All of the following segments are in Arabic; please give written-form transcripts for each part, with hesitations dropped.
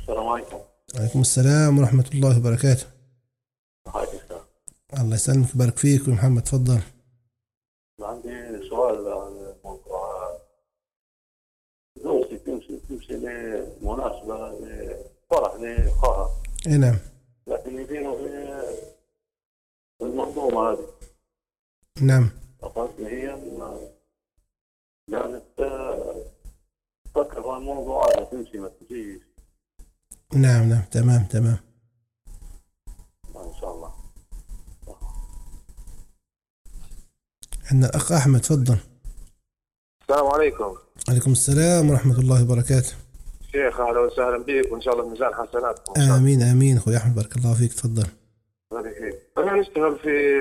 السلام عليكم. وعليكم السلام ورحمة الله وبركاته. حياك السلام. الله يسلمك ويبارك فيك. ومحمد تفضل. عندي سؤال عن موضوع زوجتي تمشي لمناسبة لفرح لأخوها، اي نعم. لكن يديروا في المنظومة هذه. نعم. فقالت لي هي يعني تفكر في الموضوع هذا، تمشي ما تجيش. نعم نعم تمام تمام. إن شاء الله. عندنا الأخ أحمد تفضل. السلام عليكم. عليكم السلام ورحمة الله وبركاته. شيخ اهلا وسهلا بك، وان شاء الله ميزان حسناتكم إن شاء الله. آمين آمين. أخوي أحمد بارك الله فيك تفضل. بارك فيك. انا نشتغل في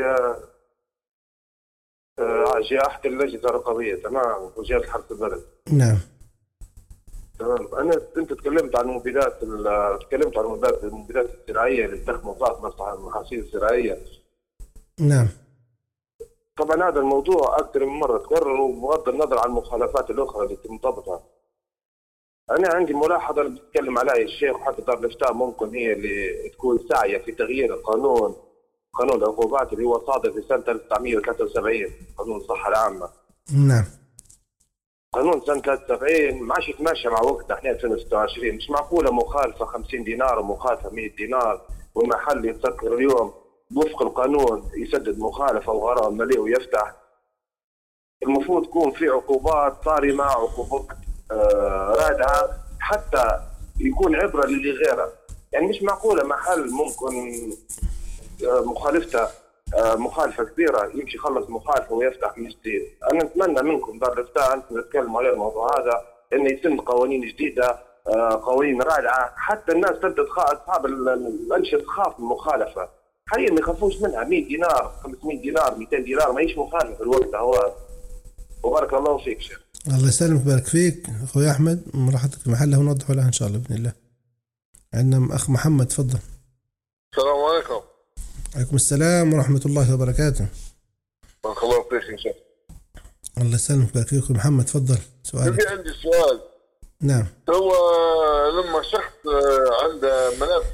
جائحة اللجنة الرقابية، تمام، وجهة حرس البلد. نعم. تمام. انت تكلمت عن المبيدات الزراعية اللي تستخدم ضغط المحاصيل الزراعية. نعم. طبعا هذا الموضوع اكثر من مرة تكرر، وبغض النظر عن المخالفات الاخرى اللي مرتبطة. أنا عندي ملاحظة اللي بيتكلم عليها الشيخ، وحتى دار الإفتاء ممكن هي اللي تكون ساعية في تغيير قانون العقوبات اللي هو صادر في سنة 1973، قانون الصحة العامة. نعم. قانون سنة 73 ما عادش يتماشى مع وقتنا احنا 2026. مش معقولة مخالفة 50 دينار ومخالفة 100 دينار، والمحل يتسكر اليوم وفق القانون يسدد مخالفة وغرامة مالية ويفتح. المفروض تكون في عقوبات صارمة، عقوبات رادعة، حتى يكون عبرة للي غيره. يعني مش معقولة محل ممكن مخالفته مخالفة كبيرة يمشي يخلص مخالفة ويفتح من جديد. أنا نتمنى منكم دار الإفتاء أنتم تتكلموا على الموضوع هذا، إنه يتم قوانين جديدة، قوانين رادعة، حتى الناس تبدأ أصحاب الأنشطة تخاف من المخالفة. حاليا ما يخافوش منها. 100 دينار 500 دينار 200 دينار ما هيش مخالفة في الوقت هو. وبارك الله فيك شيخ. الله يسلمك ويبارك فيك أخوي أحمد. راحتك في محلها ونوضح لها إن شاء الله بإذن الله. عندنا أخ محمد تفضل. السلام عليكم. عليكم السلام ورحمة الله وبركاته. بارك الله فيك يا شيخ. الله يسلمك ويبارك فيك. أخوي محمد تفضل سؤالك. عندي سؤال. نعم. هو لما شخص عنده منافذ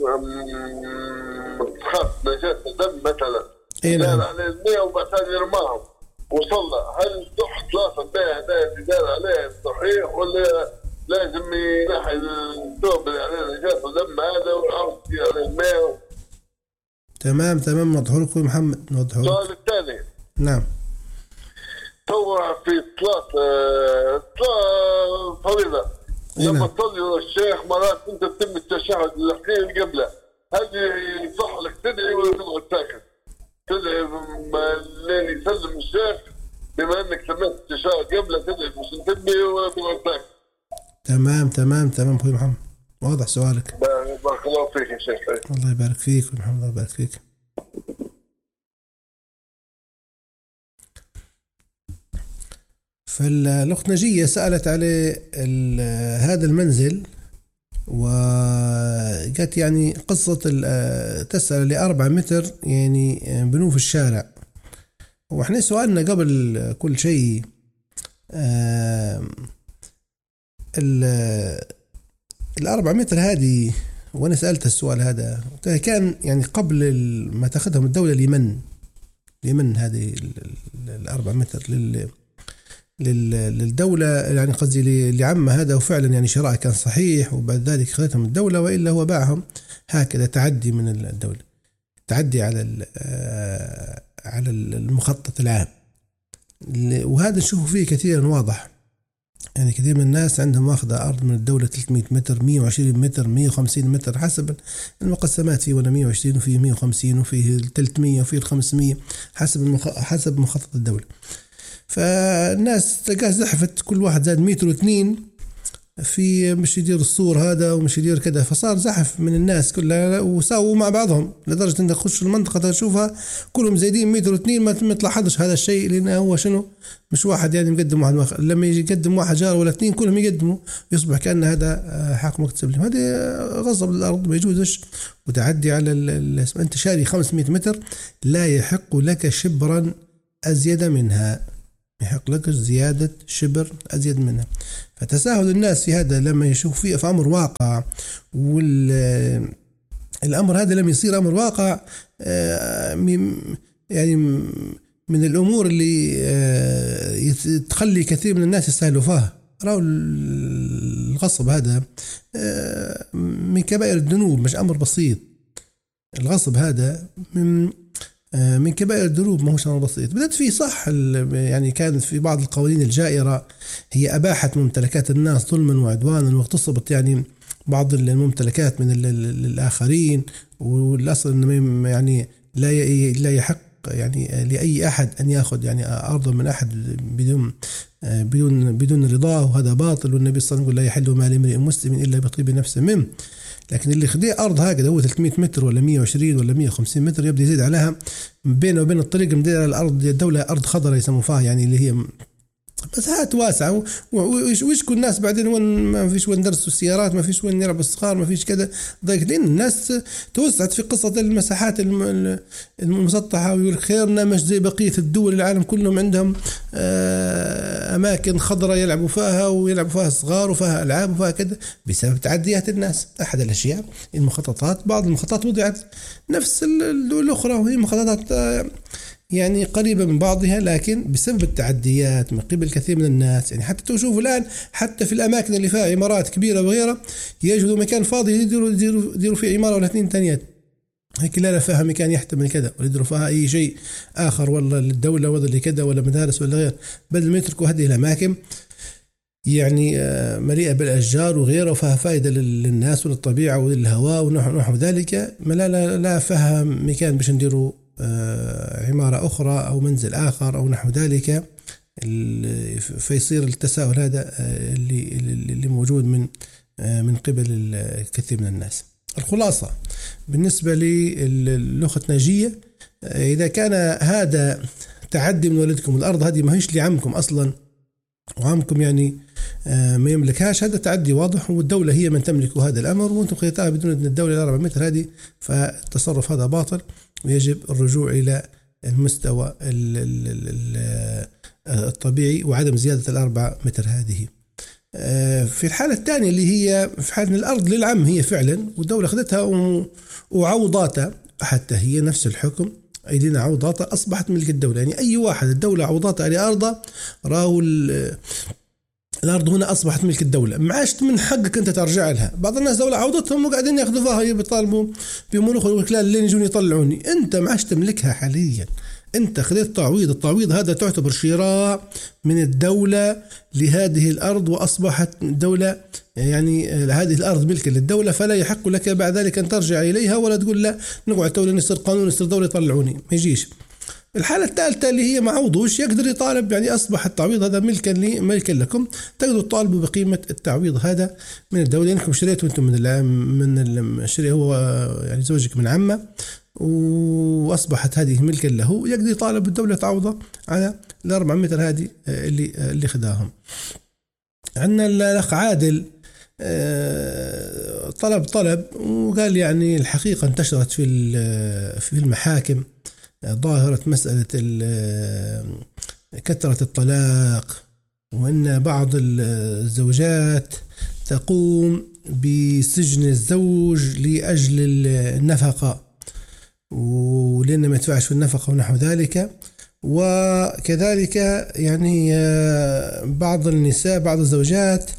متخاف نجاسة دم مثلا، اي نعم، عليه المية وبعدين يرماهم وصلى، هل تحت لا البيع ده يدار عليه صحيح، ولا لازم ينحي الثوب اللي عليه نجاسة دم هذا ويعرف عليه المية؟ تمام تمام نوضحه لك أخوي محمد، نوضحه لك. السؤال الثاني. نعم. تو في صلاة فريضة لما تصلي الشيخ مرات انت تتم التشهد الاخير قبله، هل يصح لك تدعي ولا تقعد ساكت؟ تدعي لين يسلم الشيخ، بما انك سمعت التشهد قبله تدعي مش تنتبه ولا تقعد ساكت؟ تمام تمام تمام أخوي محمد، واضح سؤالك. بارك الله فيك يا شيخ. الله يبارك فيك محمد، الله يبارك فيك. فالأخت نجية سألت على هذا المنزل، وقالت يعني قصة تسأل ل4 متر يعني بنوه في الشارع. وإحنا سؤالنا قبل كل شيء ال4 متر هذه، وأنا سألت السؤال هذا كان يعني قبل ما تأخذهم الدولة لمن هذه ال4 متر للدولة، يعني قصدي لعم هذا، وفعلا يعني شراء كان صحيح، وبعد ذلك خذتهم الدولة، وإلا هو باعهم هكذا تعدي من الدولة، تعدي على المخطط العام. وهذا نشوفه فيه كثيرا واضح. يعني كثير من الناس عندهم واخذة أرض من الدولة 300 متر 120 متر 150 متر حسب المقسمات، فيه ولا 120 وفيه 150 وفيه 300 وفيه 500 حسب مخطط الدولة. فالناس تلقاه زحفت، كل واحد زاد متر و2 في مش يدير الصور هذا ومش يدير كذا، فصار زحف من الناس كلها، وساووا مع بعضهم لدرجة انك تخش المنطقة تشوفها كلهم زايدين متر و2، ما تلاحظش هذا الشيء، لانه هو شنو مش واحد يعني مقدم واحد لما يجي يقدم واحد جار ولا 2 كلهم يقدموا، يصبح كأن هذا حق مكتسب لهم. هذا غصب الأرض ما يجوزش. وتعدي على انت شاري 500 متر لا يحق لك شبرا أزيد منها، يحق لك زيادة شبر أزيد منها. فتساهل الناس في هذا لما يشوف فيه في أمر واقع، والأمر هذا لم يصير أمر واقع، يعني من الأمور اللي تخلي كثير من الناس يستاهلوا فيها. رأوا الغصب هذا من كبائر الذنوب، مش أمر بسيط. الغصب هذا من كبائر الذنوب، ما هوش أمر بسيط. بدأت فيه صح، يعني كانت في بعض القوانين الجائرة هي أباحت ممتلكات الناس ظلما وعدوانا، واغتصبت يعني بعض الممتلكات من الآخرين، والأصل إنه يعني لا يحق يعني لأي أحد أن يأخذ يعني أرضا من أحد بدون رضاه، وهذا باطل. والنبي صلى الله عليه وسلم يقول لا يحل مال امرئ مسلم إلا بطيب نفس منه. لكن اللي خديه أرض هكذا هو 300 متر ولا 120 ولا 150 متر، يبدأ يزيد عليها بينه وبين الطريق مدير الأرض الدولة أرض خضراء يسموها فيها، يعني اللي هي مساحات واسعة، ويشكوا الناس بعدين وين ما فيش وين درسوا السيارات، ما فيش وين يلعبوا الصغار، ما فيش كذا ضيق. لأن الناس توسعت في قصة المساحات المسطحة، ويقول خيرنا مش زي بقية الدول العالم كلهم عندهم أماكن خضراء يلعبوا فيها، ويلعبوا فيها صغار وفيها ألعاب وفيها كذا، بسبب تعديات الناس. أحد الأشياء المخططات، بعض المخططات وضعت نفس الدول الأخرى، وهي مخططات يعني قريبة من بعضها، لكن بسبب التعديات من قبل كثير من الناس. يعني حتى تشوفوا الآن حتى في الأماكن اللي فيها عمارات كبيرة وغيرها يجدوا مكان فاضي يديروا فيه عمارة ولا 2 تانيات، هيك لا فيها مكان يحتمل كذا، ولا يديروا فيها أي شيء آخر، والله للدولة ولا لكذا ولا مدارس ولا غير، بدل ما يتركوا هذه الأماكن يعني مليئة بالأشجار وغيره، وفيها فائدة للناس وللطبيعة وللهواء ونحو ذلك، ما لا فيها مكان باش نديروا عمارة أخرى أو منزل آخر أو نحو ذلك. فيصير التساؤل هذا اللي موجود من قبل الكثير من الناس. الخلاصة بالنسبة للأخت ناجية، إذا كان هذا تعدي من والدكم، الأرض هذه ما هيش لعمكم أصلا، وعمكم يعني ما يملكهاش، هذا تعدي واضح، والدولة هي من تملك هذا الأمر، وأنتم خذيتها بدون أن الدولة 4 متر هذه، فالتصرف هذا باطل، ويجب الرجوع إلى المستوى الطبيعي وعدم زيادة 4 متر هذه. في الحالة الثانية اللي هي في حالة الأرض للعم هي فعلا، والدولة أخذتها وعوضاتها، حتى هي نفس الحكم، أيدينا عوضاتها أصبحت ملك الدولة. يعني أي واحد الدولة عوضاتها على أرضه، راهو الأرض هنا أصبحت ملك الدولة، ما عادش من حقك أنت ترجع لها. بعض الناس دولة عوضتهم وقاعدين يأخذوا فيها، بيطالبوا بملوك الوكلاء اللي يجون يطلعوني، أنت ما عادش تملكها حاليا، أنت خذيت تعويض. التعويض هذا تعتبر شراء من الدولة لهذه الأرض، وأصبحت الدولة يعني هذه الأرض ملك للدولة، فلا يحق لك بعد ذلك أن ترجع إليها، ولا تقول لا نقعد دولة نصير قانون نصير دولة يطلعوني، ما يجيش. الحالة الثالثة اللي هي معوضوش، يقدر يطالب، يعني أصبح التعويض هذا ملكا لكم، تقدروا تطالبوا بقيمة التعويض هذا من الدولة، لأنكم شريتوا أنتم من الشري، هو يعني زوجك من عمه، وأصبحت هذه ملكا له، يقدر يطالب الدولة تعوضه على 4 متر هذه اللي خداهم. عندنا الأخ عادل طلب وقال يعني الحقيقة انتشرت في المحاكم ظاهرة مسألة كثرة الطلاق، وأن بعض الزوجات تقوم بسجن الزوج لأجل النفقة، ولأنه ما يدفعش في النفقة ونحو ذلك. وكذلك يعني بعض النساء، بعض الزوجات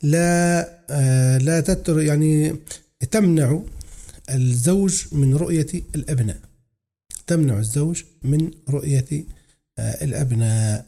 لا يعني تمنع الزوج من رؤية الأبناء، تمنع الزوج من رؤية الأبناء.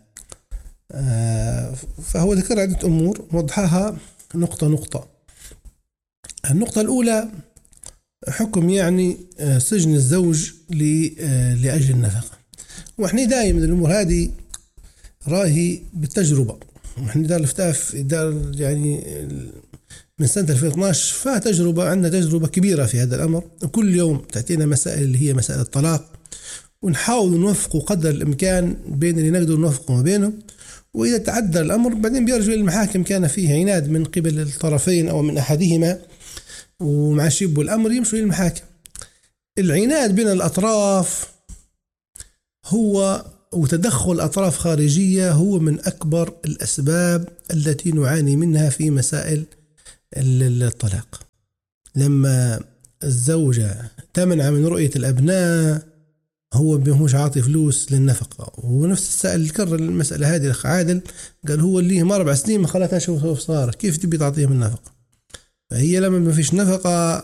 فهو ذكر عدة أمور وضحها نقطة نقطة. النقطة الأولى حكم يعني سجن الزوج لأجل النفقة، وإحنا دائما الأمور هذه راهي بالتجربة، وإحنا دار يعني من سنة 2012 فتجربة، عندنا تجربة كبيرة في هذا الأمر، وكل يوم تأتينا مسائل اللي هي مسائل الطلاق، ونحاول نوفق قدر الإمكان بين اللي نقدر نوفقه ما بينه. وإذا تعدى الأمر بعدين بيرجع للمحاكم، كان فيه عناد من قبل الطرفين أو من أحدهما ومع شيب الأمر يمشوا للمحاكم. العناد بين الأطراف هو وتدخل أطراف خارجية هو من أكبر الأسباب التي نعاني منها في مسائل الطلاق. لما الزوجة تمنع من رؤية الأبناء هو مش عاطي فلوس للنفقة. ونفس السائل كرر المسألة هذه الأخ عادل، قال هو اللي هم 4 سنين ما خلتها شوف صار، كيف تبي تعطيهم النفقة؟ فهي لما ما فيش نفقة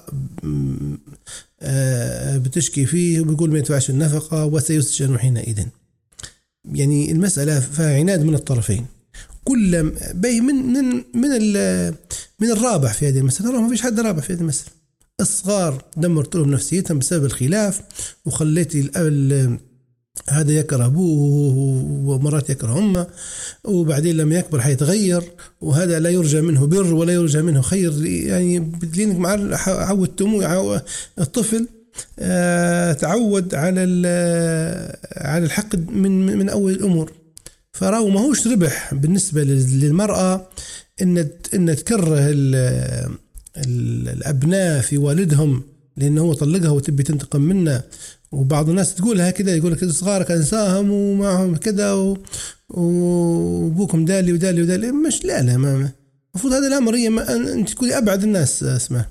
بتشكي فيه وبيقول ما يدفعش النفقة وسيسجن حينئذ. يعني المسألة فيها عناد من الطرفين. كل من الرابح في هذه المسألة، ما فيش حد رابح في هذه المسألة. الصغار دمرت لهم نفسيتهم بسبب الخلاف، وخليتي هذا يكره أبوه ومرات يكره أمه، وبعدين لما يكبر حيتغير، وهذا لا يرجى منه بر ولا يرجى منه خير. يعني بدلينك مع عودتموه الطفل تعود على الحقد من أول الأمور. فراو ما هوش ربح بالنسبة للمرأة إن تكره الأبناء في والدهم لأنه هو طلقها وتبي تنتقم منه. وبعض الناس تقولها كده، يقول لك صغارك أنساهم ومعهم كده وبوكم دالي ودالي ودالي. مش لا ما المفروض هذا الأمر هي أنت تكوني أبعد الناس، اسمه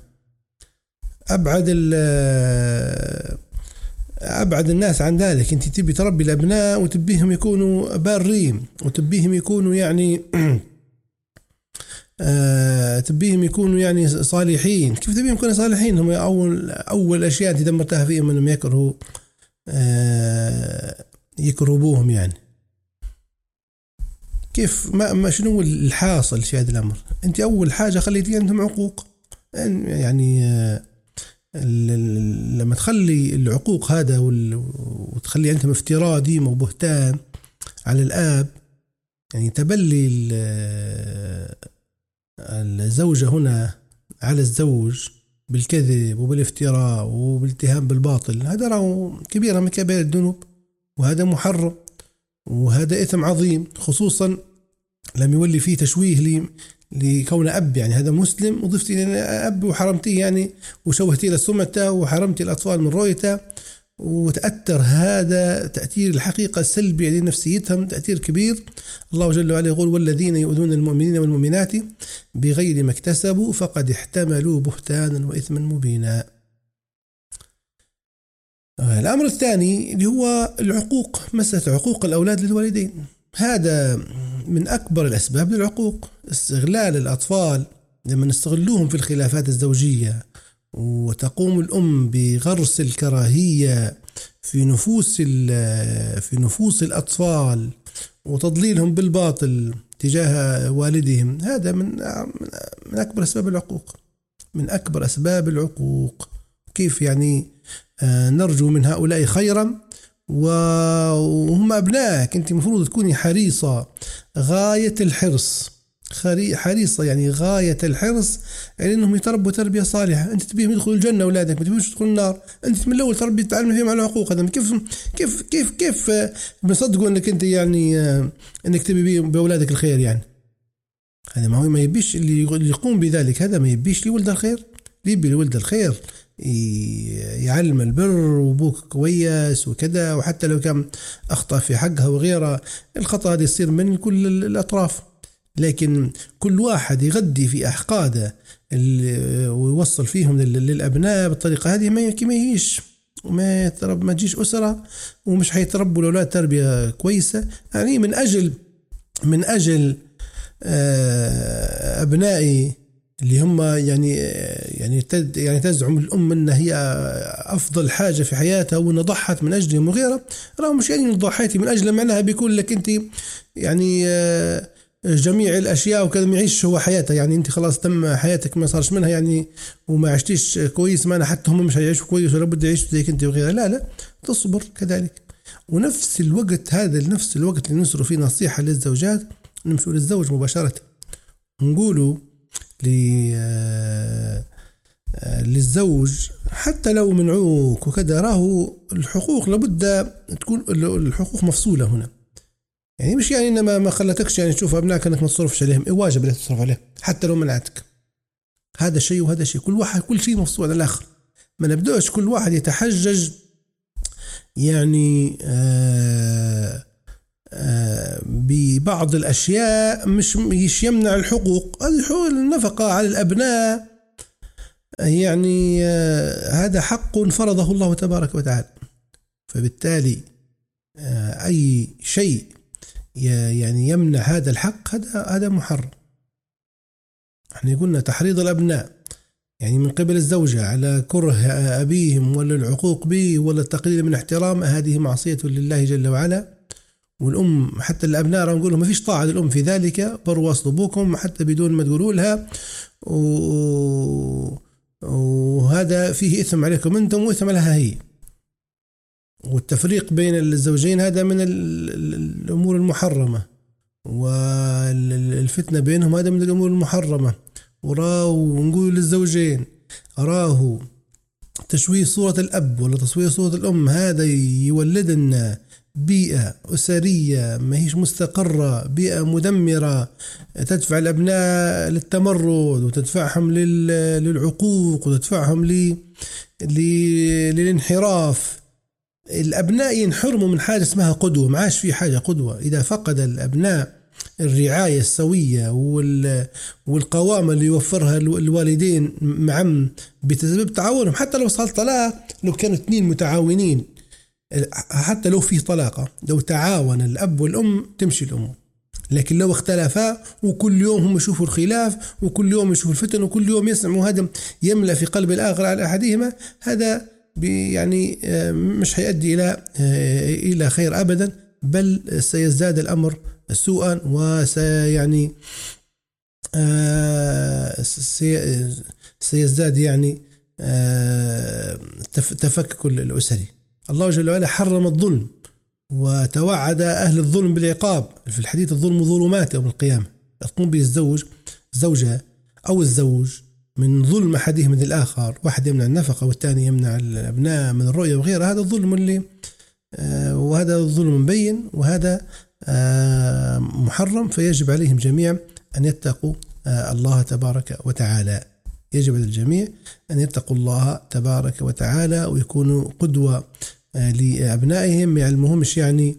أبعد الناس عن ذلك. أنت تبي تربي الأبناء وتبيهم يكونوا بارين، وتبيهم يكونوا يعني تبيهم يكونوا يعني صالحين. كيف تبيهم يكونوا صالحين؟ هم أول أشياء أنت دمرتها فيهم أنهم يكرهوهم. يعني كيف ما شنو الحاصل في هذا الأمر؟ أنت أول حاجة خليتي أنتم عقوق. يعني لما تخلي العقوق هذا وتخلي أنتم افتراء ديم وبهتان على الآب، يعني تبلي الزوجة هنا على الزوج بالكذب وبالافتراء وبالاتهام بالباطل، هذا راه كبيرة من كبائر الذنوب، وهذا محرم، وهذا إثم عظيم، خصوصا لم يولي فيه تشويه لكون أب. يعني هذا مسلم وضفتي لي أب وحرمتيه، يعني وشوهتي له سمعته وحرمتي الأطفال من رؤيته، وتأثر هذا تأثير الحقيقة السلبي يعني نفسيتهم تأثير كبير. الله جل وعلا يقول والذين يؤذون المؤمنين والمؤمنات بغير ما اكتسبوا فقد احتملوا بهتانا وإثما مبينا. الأمر الثاني اللي هو العقوق، مسألة عقوق الأولاد للوالدين، هذا من أكبر الأسباب للعقوق. استغلال الأطفال لما نستغلوهم في الخلافات الزوجية، وتقوم الأم بغرس الكراهية في نفوس الأطفال وتضليلهم بالباطل تجاه والدهم، هذا من أكبر أسباب العقوق، من أكبر أسباب العقوق. كيف يعني نرجو من هؤلاء خيرا وهم أبنائك؟ أنت مفروض تكوني حريصة غاية الحرص، حريصة يعني غاية الحرص يعني أنهم يتربوا تربية صالحة. أنت تبيهم يدخلوا الجنة أولادك، ما تبيهمش يدخلوا النار. أنت من الأول تربي تعلم فيهم على العقوق. هذا كيف بنصدقوا أنك أنت يعني أنك تبي بأولادك الخير؟ يعني هذا ما يبيش اللي يقوم بذلك، هذا ما يبيش لولد الخير. يبي لولد الخير يعلم البر وبوك كويس وكذا، وحتى لو كان أخطأ في حقها وغيرها، الخطأ هذا يصير من كل الأطراف. لكن كل واحد يغدي في أحقاده ويوصل فيهم للأبناء بالطريقة هذه ما يجيش، وما تجيش أسرة، ومش حيتربوا الأولاد تربية كويسة. يعني من أجل أبنائي اللي هم يعني تزعم الأم أن هي أفضل حاجة في حياتها وأن ضحت من أجلهم وغيرها، راه مش يعني ضحيتي من أجل، معناها بيقول لك أنت يعني جميع الأشياء وكذا ما يعيش هو حياته. يعني أنت خلاص تم حياتك ما صارش منها يعني وما عشتيش كويس، ما أنا حتى هم مش هيعيشوا كويس ولا بد يعيشوا زيك أنت وغيرها. لا تصبر كذلك. ونفس الوقت هذا نفس الوقت اللي نسروا فيه نصيحة للزوجات، نمشوا للزوج مباشرة نقولوا للزوج حتى لو منعوك وكذا، راهو الحقوق لابد تكون الحقوق مفصولة هنا. يعني مش يعني إنما ما خلتكش يعني تشوف أبنائك أنك ما تصرفش عليهم، واجب عليك تصرف عليهم حتى لو منعتك. هذا شيء وهذا شيء، كل شيء مفصول عن الآخر. ما نبدأش كل واحد يتحجج يعني ببعض الأشياء مش يمنع الحقوق. النفقة على الأبناء يعني هذا حق فرضه الله تبارك وتعالى، فبالتالي أي شيء يعني يمنع هذا الحق هذا محرم. احنا قلنا تحريض الأبناء يعني من قبل الزوجة على كره أبيهم ولا العقوق به ولا التقليل من احترام، هذه معصية لله جل وعلا. والأم حتى الأبناء راح نقول لهم ما فيش طاعة للأم في ذلك، بروا أصلبوكم حتى بدون ما تقولوا لها، وهذا فيه إثم عليكم أنتم وإثم لها هي. والتفريق بين الزوجين هذا من الأمور المحرمة، والفتنة بينهم هذا من الأمور المحرمة. ونقول للزوجين راه تشويه صورة الأب ولا تصوير صورة الأم هذا يولد لنا بيئة أسرية ما هيش مستقرة، بيئة مدمرة تدفع الأبناء للتمرد وتدفعهم للعقوق وتدفعهم للانحراف. الأبناء ينحرموا من حاجة اسمها قدوة، ما عاش في حاجة قدوة. إذا فقد الأبناء الرعاية السوية والقوامة اللي يوفرها الوالدين معا بسبب تعاونهم، حتى لو صار طلاق، لو كانوا اثنين متعاونين، حتى لو فيه طلاقة، لو تعاون الأب والأم تمشي الأمور. لكن لو اختلفا وكل يوم هم يشوفوا الخلاف وكل يوم يشوفوا الفتن وكل يوم يسمعوا هذا يملأ في قلب الآخر على أحدهما، هذا يعني مش هيؤدي إلى خير أبدا، بل سيزداد الأمر سوءا وسيعني سيزداد يعني تفكك الأسري. الله جل وعلا حرم الظلم وتوعد أهل الظلم بالعقاب في الحديث: الظلم ظلمات يوم القيامة. تقوم به الزوجة أو الزوج من ظلم أحدهم من الآخر، واحد يمنع النفقة والثاني يمنع الأبناء من الرؤية وغيرها، هذا الظلم اللي وهذا الظلم مبين وهذا محرم. فيجب عليهم جميعا أن يتقوا الله تبارك وتعالى. يجب على الجميع أن يتقوا الله تبارك وتعالى ويكونوا قدوة لأبنائهم، يعلمهمش يعني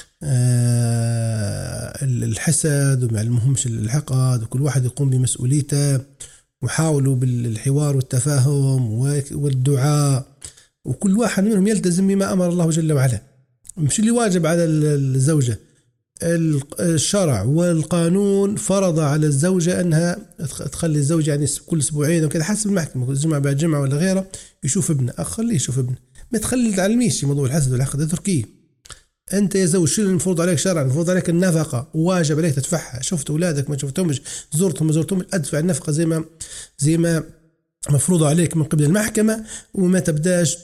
الحسد وما يعلمهمش الحقد، وكل واحد يقوم بمسؤوليته، وحاولوا بالحوار والتفاهم والدعاء، وكل واحد منهم يلتزم بما أمر الله جل وعلا. مش اللي واجب على الزوجة، الشرع والقانون فرض على الزوجة أنها تخلي الزوج يعني كل أسبوعين وكذا حسب المحكمة، كل جمعة بعد جمعة ولا غيره يشوف ابنه، خليه يشوف ابنه، ما تخلي تعلميش موضوع الحسد والحقد، تركيه. أنت يا زوج شو المفروض عليك شرعا؟ المفروض عليك النفقة وواجب عليك تدفعها. شفت أولادك ما شفتهمش، زرتهم ما زرتهم، أدفع النفقة زي ما مفروض عليك من قبل المحكمة، وما تبداش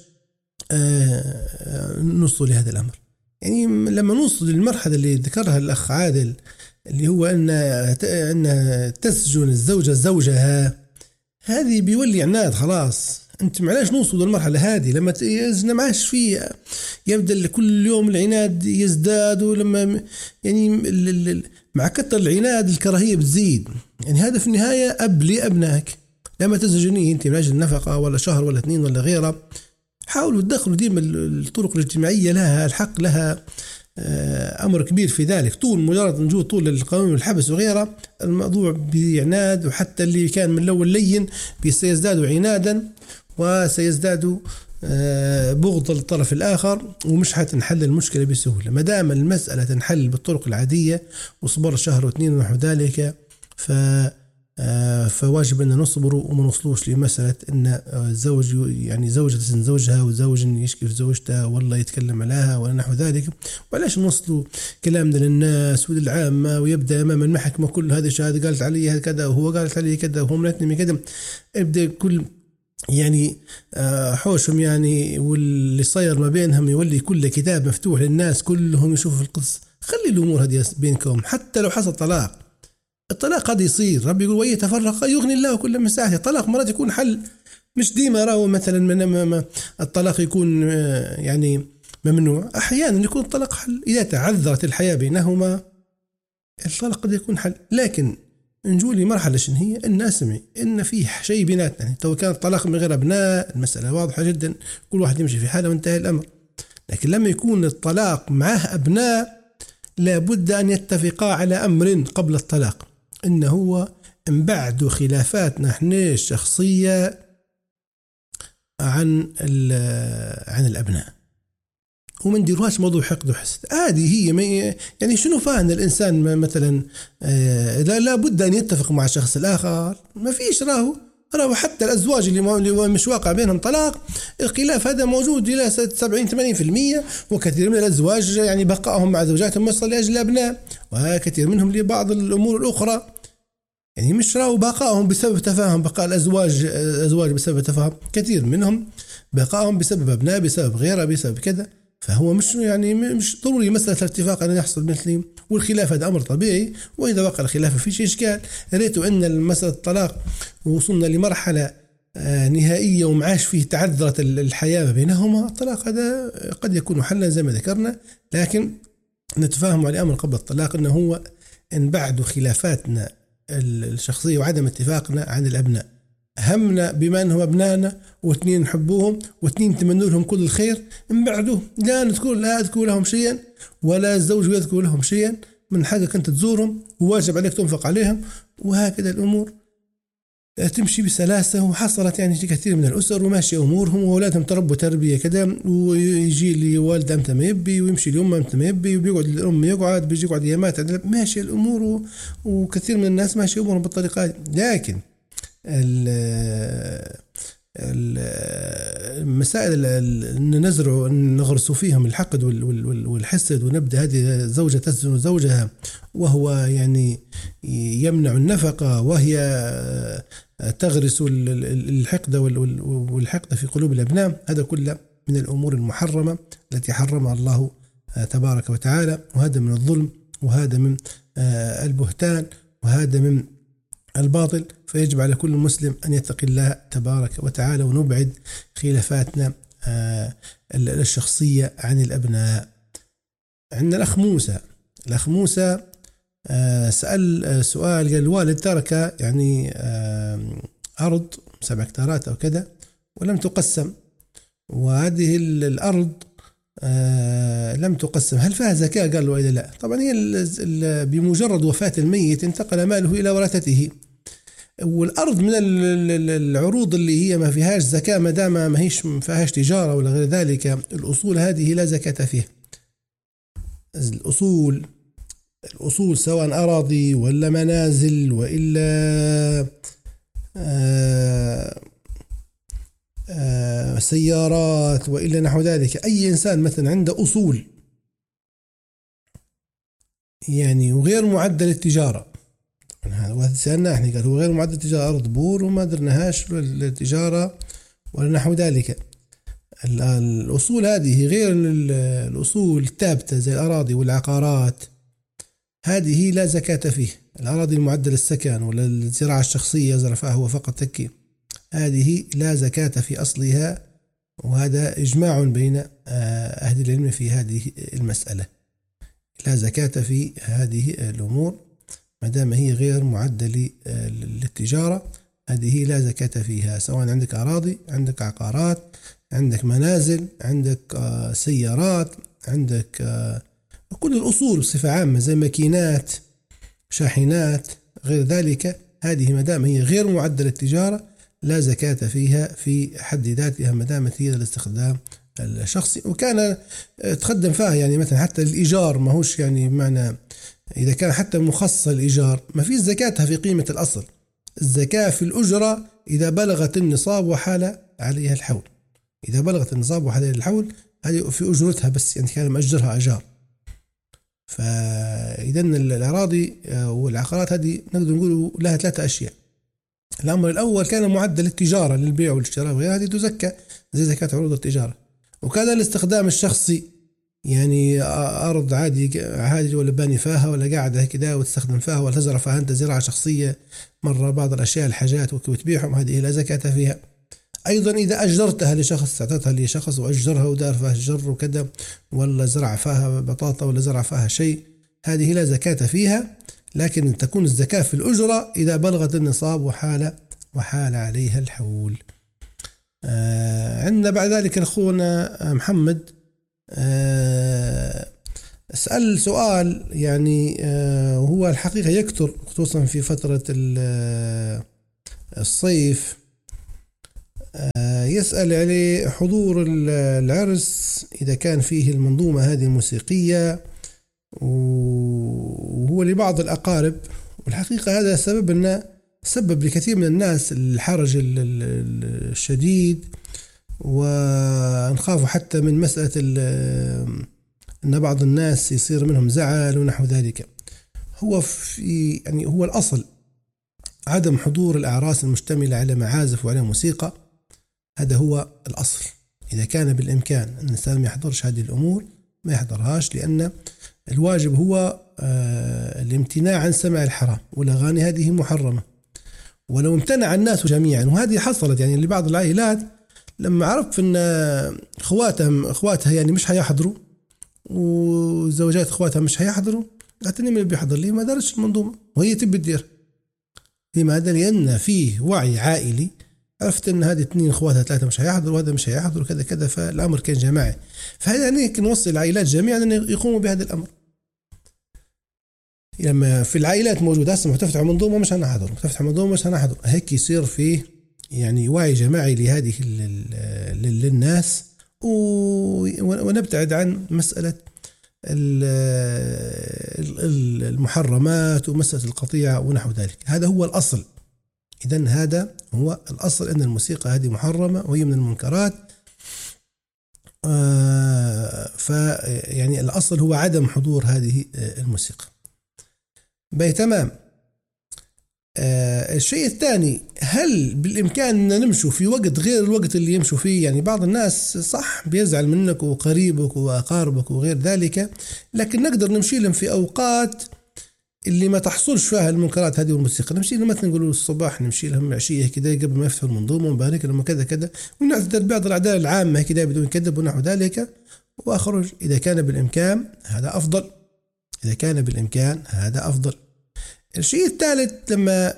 نوصل لهذا الأمر. يعني لما نوصل للمرحلة اللي ذكرها الأخ عادل، اللي هو أن تسجن الزوجة زوجها، هذه بيولي عناد خلاص. أنت معلاش نوصل للمرحلة هذه لما يزن معاش فيه، يبدأ كل يوم العناد يزداد، ولما يعني مع كتر العناد الكراهية بتزيد. يعني هذا في النهاية أب لأبنائك. لما تسجنيه أنت من أجل النفقة ولا شهر ولا 2 ولا غيره، حاولوا تدخلوا ديما الطرق الاجتماعية لها الحق، لها أمر كبير في ذلك. طول مجرد نجود طول القانون والحبس وغيره، الموضوع بعناد، وحتى اللي كان من الأول لين سيزداد عنادا وسيزداد بغض للطرف الآخر، ومش حتنحل المشكلة بسهولة. ما دام المسألة تنحل بالطرق العادية وصبر شهر و2 ونحو ذلك، فواجب أن نصبر وما نوصلوش لمسألة أن الزوج يعني زوجة تسن زوجها وزوج يشكي في زوجته والله يتكلم عليها ولا نحو ذلك. وعلاش نوصلوا كلامنا للناس وللعامة ويبدأ أمام المحكمة كل هذه الشهادة قالت علي كذا وهو قالت علي كذا وهو منتني كذا، ابدأ كل يعني حوشهم يعني، واللي صاير ما بينهم يولي كل كتاب مفتوح للناس كلهم يشوفوا القصة. خلي الأمور هذه بينكم، حتى لو حصل طلاق، الطلاق قد يصير، ربي يقول ويتفرق يغني الله كل من ساعته. الطلاق مرات يكون حل، مش ديما راهو مثلا من الطلاق يكون يعني ممنوع، أحيانا يكون الطلاق حل إذا تعذرت الحياة بينهما، الطلاق قد يكون حل. لكن نجولي مرحلة شن هي الناس سمعي إن فيه شيء بيناتنا. يعني تو كان الطلاق من غير أبناء المسألة واضحة جدا، كل واحد يمشي في حاله وانتهى الأمر. لكن لما يكون الطلاق معه أبناء، لا بد أن يتفقا على أمر قبل الطلاق، إنه هو من بعد خلافاتنا احنا الشخصية عن الأبناء، وما نديروهاش موضوع حقد وحسد. هذه هي يعني شنو فاهم الإنسان مثلا لا بد أن يتفق مع الشخص الآخر. ما فيش راهو حتى الأزواج اللي مش واقع بينهم طلاق، الخلاف هذا موجود إلى 70-80%، وكثير من الأزواج يعني بقائهم مع زوجاتهم مصر لأجل الأبناء، وكثير منهم لبعض الأمور الأخرى. يعني مش راهو بقائهم بسبب تفاهم، بقاء الأزواج بسبب تفاهم، كثير منهم بقائهم بسبب أبناء، بسبب غيره، بسبب كذا. فهو مش ضروري مسألة الاتفاق أن يحصل مثلي، والخلاف هذا أمر طبيعي، وإذا وقع الخلاف فيش إشكال. ريتوا أن مسألة الطلاق وصلنا لمرحلة نهائية ومعاش فيه تعذرت الحياة بينهما، الطلاق هذا قد يكون حلا زي ما ذكرنا، لكن نتفاهم على أمر قبل الطلاق، أنه هو إن بعد خلافاتنا الشخصية وعدم اتفاقنا عن الأبناء، همنا بما أنهم أبنائنا واثنين نحبوهم واثنين نتمنى لهم كل الخير، من بعده لا أذكر لهم شيئا ولا الزوج يذكر لهم شيئا، من حقك أنت تزورهم وواجب عليك تنفق عليهم، وهكذا الأمور تمشي بسلاسة. وحصلت يعني كثير من الأسر وماشي أمورهم وأولادهم تربوا تربية كذا، ويجي لي والد أمتى ما يبي، ويمشي اليوم أمتى ما يبي، وبيقعد الأم بيجي يقعد أيامات، ماشي الأمور، وكثير من الناس ماشي أمورهم بالطريقة دي. لكن المسائل اللي نغرسوا فيهم الحقد والحسد، ونبدأ هذه زوجة تسجن زوجها وهو يعني يمنع النفقة، وهي تغرس الحقد والحقد في قلوب الأبناء، هذا كله من الأمور المحرمة التي حرمها الله تبارك وتعالى، وهذا من الظلم، وهذا من البهتان، وهذا من الباطل. فيجب على كل مسلم أن يتقي الله تبارك وتعالى، ونبعد خلافاتنا الشخصية عن الأبناء. عندنا الأخ موسى سأل سؤال، قال الوالد ترك يعني أرض 7 هكتارات أو كذا ولم تقسم، وهذه الأرض لم تقسم، هل فيها زكاة؟ قال له إذا لا. طبعا هي بمجرد وفاة الميت انتقل ماله إلى ورثته، والأرض من العروض اللي هي ما فيهاش زكاة ما دام ما هيش ما فيهاش تجارة ولا غير ذلك. الأصول هذه لا زكاة فيها. الأصول سواء أراضي ولا منازل وإلا سيارات وإلا نحو ذلك، أي إنسان مثلا عنده أصول يعني وغير معدل التجارة، وسألنا احنا قال هو غير معدل التجارة، أرض بور وما درناهاش التجارة ولا نحو ذلك. الأصول هذه غير الأصول الثابتة زي الأراضي والعقارات، هذه لا زكاة فيه. الأراضي المعدل السكن ولا الزراعة الشخصية زرفها هو فقط تكي، هذه لا زكاة في أصلها، وهذا إجماع بين أهل العلم في هذه المسألة. لا زكاة في هذه الأمور ما دام هي غير معدل للتجارة، هذه لا زكاة فيها، سواء عندك أراضي، عندك عقارات، عندك منازل، عندك سيارات، عندك كل الأصول بصفة عامة زي ماكينات، شاحنات، غير ذلك، هذه ما دام هي غير معدل التجارة لا زكاة فيها في حد ذاتها ما دامت هي للاستخدام الشخصي. وكان تقدم فيها يعني مثلا حتى الإيجار، ما هوش يعني بمعنى إذا كان حتى مخصص الإيجار ما فيش زكاتها في قيمة الأصل، الزكاة في الأجرة إذا بلغت النصاب وحال عليها الحول. إذا بلغت النصاب وحال عليها الحول هذه في أجرتها بس، يعني كان مأجرها أجار. فإذا الأراضي والعقارات هذه نقدر نقول لها 3 أشياء. الأمر الأول كان معدل التجارة للبيع والاشتراء وغيرها، هذه تزكى زي زكاة عروض التجارة. وكان الاستخدام الشخصي، يعني أرض عادي ولا باني فيها ولا قاعدة كذا وتستخدم فيها ولا تزرع فيها أنت زراعة شخصية مرة بعض الأشياء الحاجات وتبيعهم، هذه لا زكاة فيها. أيضا إذا أجرتها لشخص، أعطتها لشخص وأجرها ودار فيها الجر وكذا، ولا زرع فيها بطاطا ولا زرع فيها شيء، هذه لا زكاة فيها، لكن تكون الزكاة في الأجرة إذا بلغت النصاب وحال عليها الحول. عندنا بعد ذلك أخونا محمد سأل سؤال يعني هو الحقيقة يكثر خصوصا في فترة الصيف. يسأل عليه حضور العرس إذا كان فيه المنظومة هذه الموسيقية، وهو لبعض الأقارب، والحقيقة هذا سبب لكثير من الناس الحرج الشديد، ونخاف حتى من مسألة أن بعض الناس يصير منهم زعل ونحو ذلك. هو الأصل عدم حضور الأعراس المشتملة على معازف وعلى موسيقى، هذا هو الأصل. إذا كان بالإمكان أن الإنسان ما يحضرش هذه الأمور ما يحضرهاش، لأن الواجب هو الامتناع عن سماع الحرام، والأغاني هذه محرمة. ولو امتنع الناس جميعا، وهذه حصلت يعني لبعض العائلات لما عرف أن أخواتها يعني مش هيحضروا، وزوجات أخواتها مش هيحضروا، قالت من بيحضر لي ما دارش المنظومة وهي تبي تدير. لماذا؟ لأن فيه وعي عائلي، عرفت أن هذه 2 أخواتها 3 مش هيحضروا وهذا مش هيحضروا كذا كذا، فالأمر كان جماعي. فهذا يعني نوصي العائلات جميعا أن يقوموا بهذا الأمر. لما في العائلات موجودة هسه تفتح منظومة مش هنحضر، تفتح منظومة مش هنحضر، هيك يصير فيه يعني وعي جماعي لهذه للناس، ونبتعد عن مسألة المحرمات ومسألة القطيعة ونحو ذلك. هذا هو الأصل. إذن هذا هو الأصل، أن الموسيقى هذه محرمة وهي من المنكرات. فيعني الأصل هو عدم حضور هذه الموسيقى. تمام. الشيء الثاني، هل بالإمكان أن نمشوا في وقت غير الوقت اللي يمشوا فيه؟ يعني بعض الناس صح بيزعل منك وقريبك وأقاربك وغير ذلك، لكن نقدر نمشي لهم في أوقات اللي ما تحصلش فيها المنكرات هذه والموسيقى. نمشي لهم مثلا نقولوا الصباح، نمشي لهم عشية كده قبل ما يفتحوا المنظومة، ونبارك لهم كذا كذا، ونعتذر بعض الأعداد العامة كده بدون كذب ونحو ذلك، وأخرج. إذا كان بالإمكان هذا أفضل، إذا كان بالإمكان هذا أفضل. الشيء الثالث، لما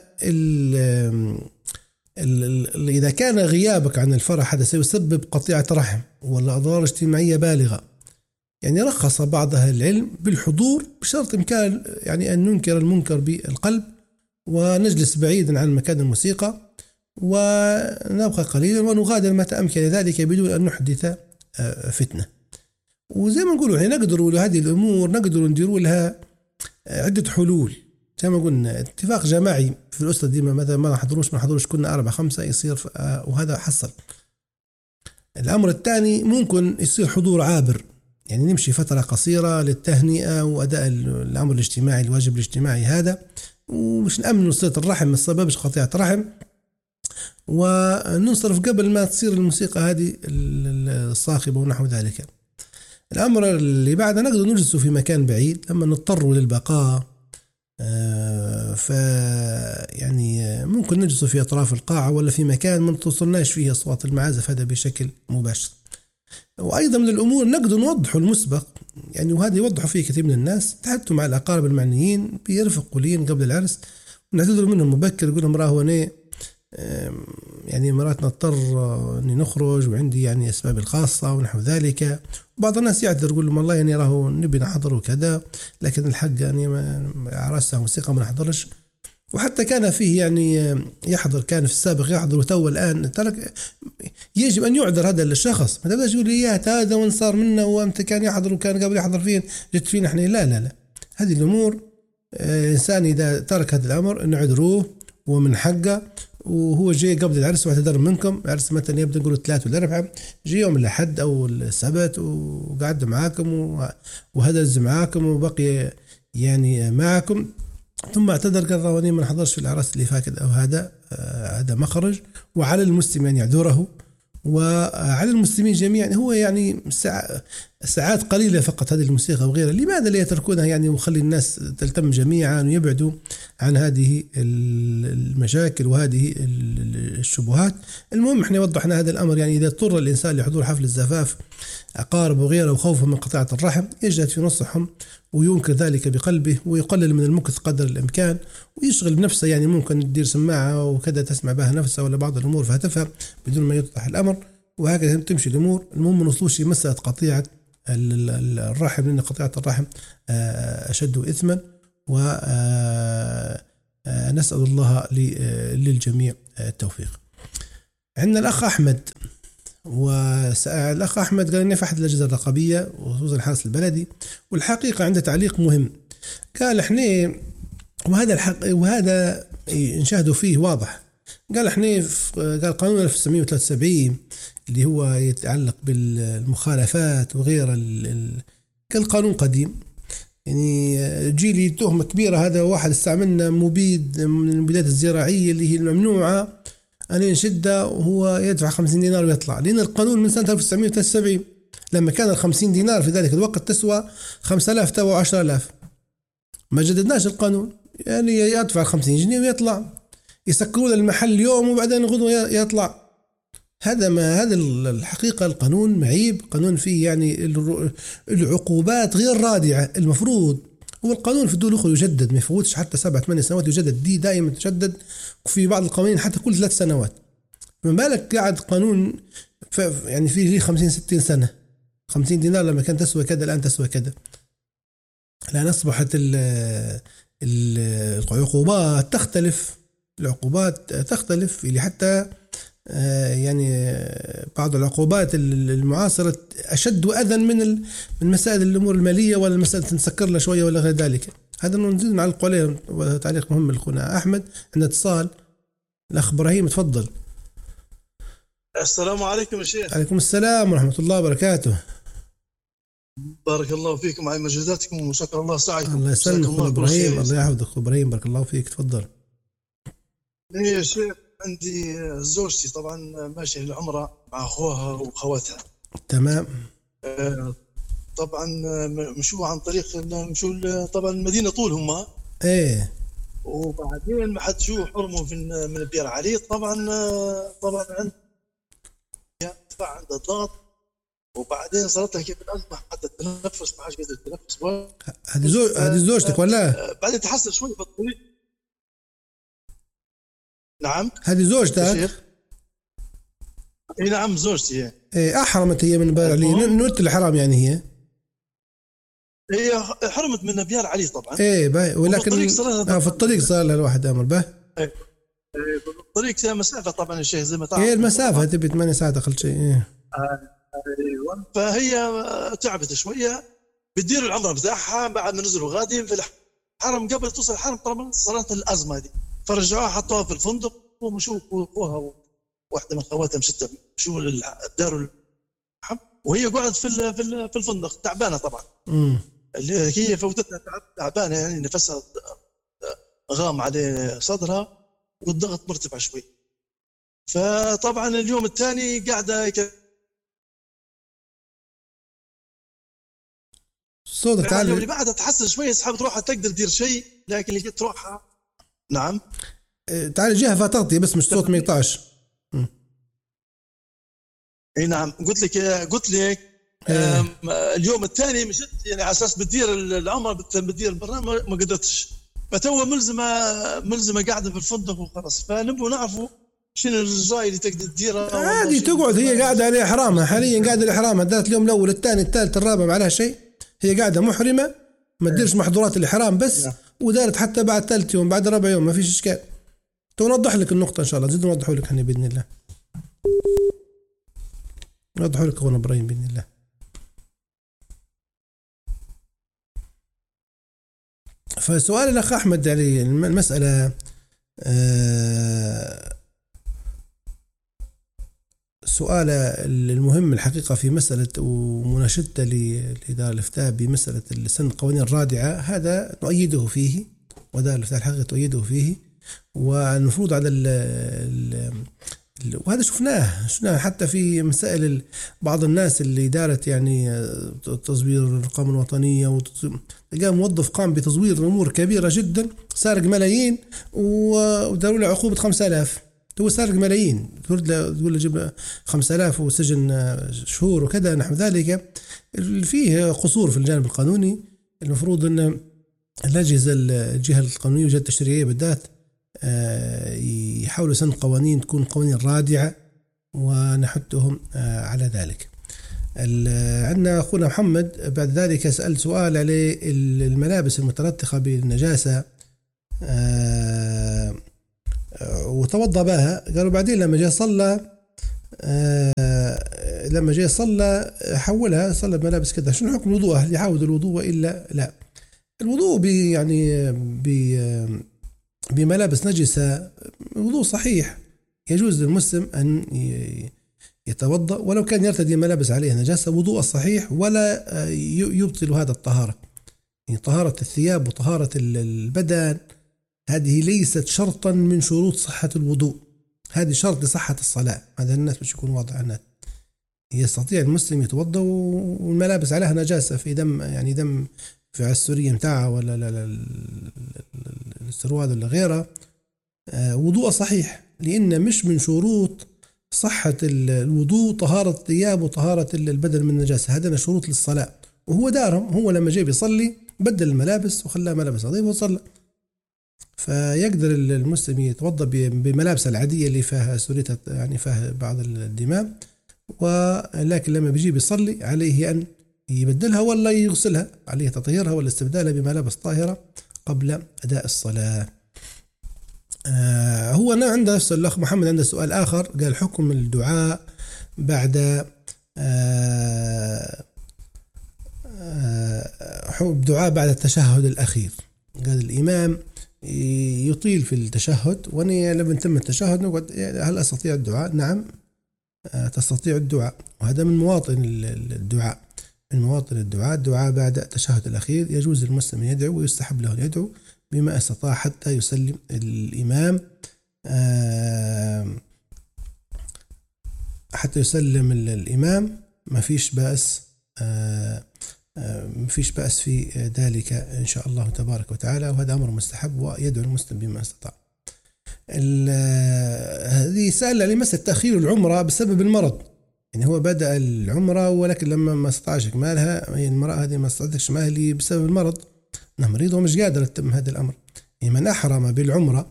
إذا كان غيابك عن الفرح هذا سيسبب قطيعة رحم ولا أضرار اجتماعية بالغة، يعني رخص بعض أهل العلم بالحضور بشرط إمكان يعني أن ننكر المنكر بالقلب، ونجلس بعيدا عن مكان الموسيقى، ونبقى قليلا ونغادر متى أمكن ذلك بدون أن نحدث فتنة. وزي ما نقولوا يعني نقدروا لهذه الأمور نقدروا نديروا لها عدة حلول، زي ما قلنا اتفاق جماعي في الأسرة ديما، مثلا ما نحضروش كنا 4-5 يصير، وهذا حصل. الأمر الثاني ممكن يصير حضور عابر، يعني نمشي فترة قصيرة للتهنئة وأداء الأمر الاجتماعي، الواجب الاجتماعي هذا، ومش نأمن صلة الرحم، ما سببش قطيعة رحم، وننصرف قبل ما تصير الموسيقى هذه الصاخبة ونحو ذلك. الأمر اللي بعده نقدر نجلس في مكان بعيد لما نضطر للبقاء، يعني ممكن نجلس في أطراف القاعة ولا في مكان ما توصلناش فيه أصوات المعازف هذا بشكل مباشر. وأيضا من الأمور نقدر نوضح المسبق، يعني وهذا يوضحوا فيه كثير من الناس، تحدثوا مع الأقارب المعنيين بيرفق قليل قبل العرس، ونعتذر منهم مبكر، يقول لهم راه أنا يعني مرات نضطر أني نخرج وعندي يعني أسباب الخاصة ونحو ذلك. بعض الناس يعتذر يقول لهم والله يعني راه نبي نحضر وكذا، لكن الحق يعني عرسها موسيقى ما نحضرش. وحتى كان فيه يعني يحضر، كان في السابق يحضر وتو الآن ترك. يجب أن يعذر هذا الشخص، ما تبدأ تقول لي هذا وين صار منه، وأنت كان يحضر وكان قبل يحضر فين جت فينا احنا. لا لا لا، هذه الأمور إنسان إذا ترك هذا الأمر نعذروه ومن حقه، وهو جاي قبل العرس واعتذر منكم. عرس مثلا يبدأ نقول 3 ولا 4، جاي يوم الأحد أو السبت وقعد معاكم وهدز معاكم وبقي يعني معكم، ثم اعتذر قال رواني ما نحضرش في العرس اللي فات، أو هذا مخرج. وعلى المسلم أن يعذره، وعلى المسلمين جميعا. هو يعني ساعات قليلة فقط هذه الموسيقى وغيرها، لماذا لا يتركونها يعني وخلي الناس تلتم جميعا ويبعدوا عن هذه المشاكل وهذه الشبهات. المهم احنا وضحنا هذا الأمر، يعني إذا اضطر الإنسان لحضور حفل الزفاف أقارب وغيره وخوفا من قطيعة الرحم، يجد في نصحهم وينكر ذلك بقلبه، ويقلل من المكث قدر الإمكان، ويشغل بنفسه. يعني ممكن تدير سماعة وكذا تسمع بها نفسها ولا بعض الأمور فهتفهم بدون ما يوضح الأمر، وهكذا تمشي الأمور. المهم ما نوصلوش مسألة قطيعة الرحم، لأن قطيعة الرحم أشد إثما. ونسأل الله للجميع التوفيق. عندنا الأخ أحمد، والأخ أحمد قال إني في أحد الأجهزة الرقابية وخصوصا الحرس البلدي، والحقيقة عنده تعليق مهم. قال إحنا وهذا نشاهدوا فيه واضح. قال إحنا قال قانون 1973 اللي هو يتعلق بالمخالفات وغيره، قال قانون قديم، يعني جيلي تهمة كبيرة. هذا واحد استعملنا مبيد من المبيدات الزراعية اللي هي الممنوعة، أنا نشدها وهو يدفع 50 دينار ويطلع، لأن القانون من سنة 1973 لما كان 50 دينار في ذلك الوقت تسوى 5000 توا 10000. ما جددناش القانون، يعني يدفع 50 جنيه ويطلع، يسكرون المحل اليوم وبعدين غدوة يطلع. هذا الحقيقة القانون معيب، قانون فيه يعني العقوبات غير رادعة. المفروض هو القانون في الدول الأخرى يجدد، ما يفوتش حتى 7-8 سنوات يجدد، دي دائما تجدد، في بعض القوانين حتى كل 3 سنوات. من بالك قاعد قانون يعني فيه ليه 50-60 سنة. 50 دينار لما كانت تسوى كذا الآن تسوى كذا. الآن أصبحت العقوبات تختلف، اللي حتى يعني بعض العقوبات المعاصرة أشد وأذى من مسائل الأمور المالية ولا المسائل تنسكر لها شوية ولا غير ذلك. هذا نزيد نعلق عليه، تعليق مهم لأخونا أحمد. عندنا اتصال، الأخ إبراهيم تفضل. السلام عليكم يا شيخ. عليكم السلام ورحمة الله وبركاته. بارك الله فيكم على مجهوداتكم وشكر الله سعيكم. الله يسلمك أخونا إبراهيم، الله يحفظك إبراهيم، بارك الله فيك، تفضل. يا شيخ عندي زوجتي طبعا ماشية للعمرة مع أخوها وخواتها. تمام. طبعا مشوا عن طريق طبعا المدينة طول هم. ايه. وبعدين ما حد شو حرموا من بير علي. طبعا عند الضغط، وبعدين صارت لها كيف الأزمة حتى التنفس، ما عادش قادر تتنفس. هذه زوجتك ولا؟ بعدين تحسن شوي في الطريق. نعم. هذه زوجتك؟ اي نعم زوجتي. ايه احرمت هي من بير علي، نوت الحرام يعني هي حرمت من بير علي طبعا. ايه ولكن في الطريق صار لها الواحد امر به. الطريق فيها مسافه طبعا الشيخ زي ما تعرف. ايه المسافه تبي 8 ساعات اقل شيء. ايه. فهي تعبت شويه، بتدير العمره بتاعها بعد ما نزلوا غادي في الحرم. قبل توصل الحرم طبعا صارت الازمه دي، فرجعوها حطوها في الفندق ومشوا اخوها واحده من خواتها مشوا الدار، وهي قعدت في الفندق تعبانه طبعا. اللي هي فوتتها تعبانه، يعني نفسها غام على صدرها والضغط مرتفع شوي. فطبعا اليوم الثاني قاعده صوتك عالي. اللي بعدها تحسن شويه، سحبت روحها تقدر تدير شيء، لكن اللي جت روحها. نعم. تعال جهه فتغطي بس مش صوت ما يقطعش. اي نعم قلت لك اليوم الثاني مشيت يعني على اساس بتدير العمره، بتدير البرنامج، ما قدرتش. فتوه ملزمه قاعده في الفندق وخلاص. فنبغى نعرفوا شنو الجاي اللي تقدر تديرها. عادي تقعد، هي قاعده على احرامها حاليا، قاعده على احرامها، دارت اليوم الاول الثاني الثالث الرابع ما عليها شيء، هي قاعده محرمه ما تديرش محظورات الاحرام بس. ودارت حتى بعد ثالث يوم بعد رابع يوم ما فيش اشكال. نوضح لك النقطه ان شاء الله، نزيد نوضحوا لك احنا باذن الله، نوضحوا لك اخونا ابراهيم باذن الله. فسؤال الاخ احمد علي المساله سؤال المهم الحقيقه في مساله ومناشدته لدار الافتاء بمساله سن القوانين الرادعه، هذا نؤيده فيه، ودار الافتاء الحقيقه تؤيده فيه. والمفروض على وهذا شفناه حتى في مسائل بعض الناس اللي دارت يعني تزوير الارقام الوطنيه، وتلقى موظف قام بتزوير امور كبيره جدا، سارق ملايين وداروا له عقوبه 5000. هو سارق ملايين، تقول له جيب 5000 وسجن شهور وكذا نحو ذلك. فيه قصور في الجانب القانوني. المفروض ان الاجهزه الجهه القانونيه والجهه التشريعيه بالذات يحاولوا سن قوانين تكون قوانين رادعة ونحثهم على ذلك. عندنا أخونا محمد بعد ذلك سأل سؤال عليه الملابس المتلطخة بالنجاسة وتوضأ بها. قالوا بعدين لما جاء صلى حولها صلى بملابس كذا، شنو حكم الوضوء؟ هل يعاود الوضوء إلا لا؟ الوضوء بملابس نجسة وضوء صحيح، يجوز للمسلم أن يتوضأ ولو كان يرتدي ملابس عليها نجاسة، وضوء الصحيح ولا يبطل هذا الطهارة. يعني طهارة الثياب وطهارة البدن هذه ليست شرطا من شروط صحة الوضوء، هذه شرط لصحة الصلاة. هذا الناس مش يكون واضح الناس. يستطيع المسلم يتوضأ والملابس عليها نجاسة في دم، يعني دم في السورية متاعها ولا السروال ولا غيره، وضوء صحيح، لأن مش من شروط صحة الوضوء طهارة الثياب وطهارة البدن من النجاسة، هذا شروط للصلاة. وهو دارهم، هو لما جاي بيصلي بدل الملابس وخلاها ملابس نظيفة وصلى. فيقدر المسلم يتوضأ بملابس العادية اللي فيها سوريتها، يعني فيها بعض الدماء، ولكن لما بيجي بيصلي عليه أن يبدلها ولا يغسلها، عليه تطهيرها ولا استبدالها بملابس طاهرة قبل أداء الصلاة. هو أنا عنده نفس الأخ محمد عنده سؤال آخر، قال حكم الدعاء بعد دعاء بعد التشهد الأخير. قال الإمام يطيل في التشهد، وأنا لما تم التشهد نقعد هل أستطيع الدعاء؟ نعم تستطيع الدعاء، وهذا من مواطن الدعاء، من مواطن الدعاء. الدعاء بعد التشهد الأخير يجوز للمسلم أن يدعو ويستحب له أن يدعو بما استطاع حتى يسلم الإمام، حتى يسلم الإمام. ما فيش بأس في ذلك إن شاء الله تبارك وتعالى، وهذا أمر مستحب ويدعو المسلم بما استطاع. هذه سأل على مسألة تأخير العمرة بسبب المرض. يعني هو بدأ العمرة ولكن لما ما استطاعش إكمالها، هي المرأة هذه ما استطاعتش إكمالها بسبب المرض، أنها مريضة ومش قادرة تتم هذا الأمر. يعني من أحرم بالعمرة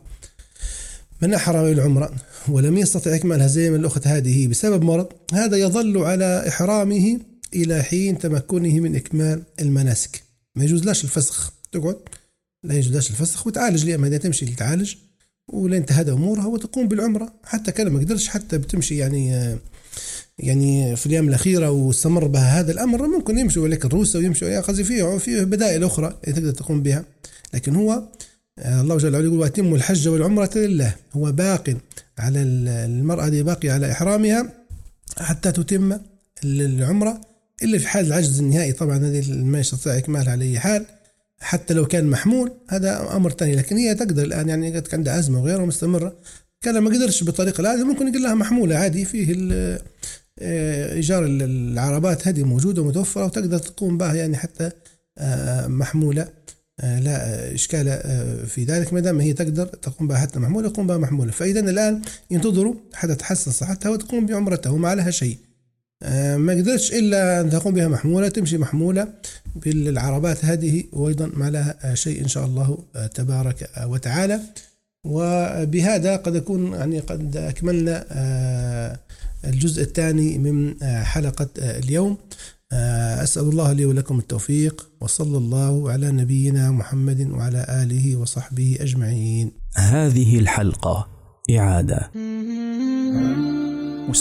ولم يستطع إكمالها زي ما الأخت هذه بسبب مرض، هذا يظل على إحرامه إلى حين تمكنه من إكمال المناسك. ما يجوزلاش الفسخ، تقعد لا يجوزلاش الفسخ وتعالج، لما هذا تمشي لتعالج ولين تهدى أمورها وتقوم بالعمرة. حتى كان ما قدرش حتى بتمشي يعني في الأيام الأخيرة واستمر بها هذا الأمر، ممكن يمشوا لك الروسة ويمشوا قصدي فيه بدائل أخرى تقدر تقوم بها. لكن هو الله جل وعلا يقول وأتموا الحج والعمرة لله، هو باق على المرأة دي، باقي على إحرامها حتى تتم العمرة، إلا في حال العجز النهائي. طبعا هذه ما يستطيع إكمالها على أي حال، حتى لو كان محمول هذا أمر تاني. لكن هي تقدر الآن، يعني قد عندها أزمة وغيرها مستمرة، كان ما قدرش بالطريقة العادية ممكن يقول لها محمولة عادي، فيه إيجار العربات هذه موجودة ومتوفرة وتقدر تقوم بها، يعني حتى محمولة لا إشكال في ذلك، ما دام هي تقدر تقوم بها حتى محمولة يقوم بها محمولة. فإذا الآن ينتظروا حتى تحسن صحتها وتقوم بعمرتها وما عليها شيء. ما قدرتش إلا أن تقوم بها محمولة، تمشي محمولة بالعربات هذه وأيضا ما لها شيء إن شاء الله تبارك وتعالى. وبهذا قد أكون يعني قد أكملنا الجزء الثاني من حلقة اليوم. أسأل الله لي ولكم التوفيق، وصلى الله على نبينا محمد وعلى آله وصحبه أجمعين. هذه الحلقة إعادة.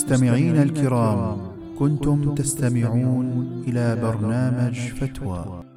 مستمعين الكرام، كنتم تستمعون إلى برنامج فتوى